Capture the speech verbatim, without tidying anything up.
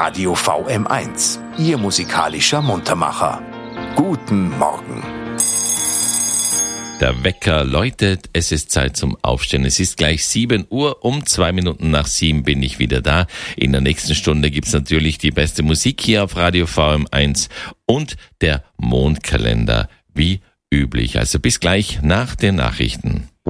Radio V M eins, Ihr musikalischer Muntermacher. Guten Morgen. Der Wecker läutet, es ist Zeit zum Aufstehen. Es ist gleich sieben Uhr, um zwei Minuten nach sieben bin ich wieder da. In der nächsten Stunde gibt's natürlich die beste Musik hier auf Radio V M eins und der Mondkalender, wie üblich. Also bis gleich nach den Nachrichten.